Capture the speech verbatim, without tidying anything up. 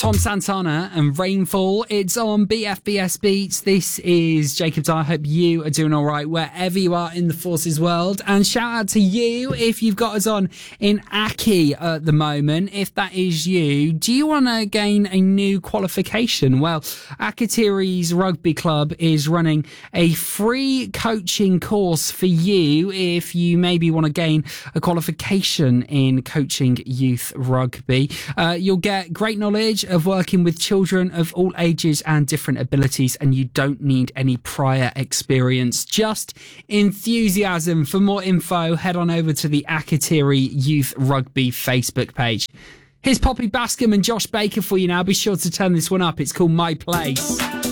Tom Santana and Rainfall. It's on B F B S Beats. This is Jacob Dye. I hope you are doing all right wherever you are in the Forces world. And shout out to you if you've got us on in Aki at the moment. If that is you, do you want to gain a new qualification? Well, Akatiri's Rugby Club is running a free coaching course for you if you maybe want to gain a qualification in coaching youth rugby. Uh, you'll get great knowledge of working with children of all ages and different abilities, and you don't need any prior experience, just enthusiasm. For more info, head on over to the Akatiri Youth Rugby Facebook page. Here's Poppy Bascom and Josh Baker for you now. Be sure to turn this one up. It's called My Place.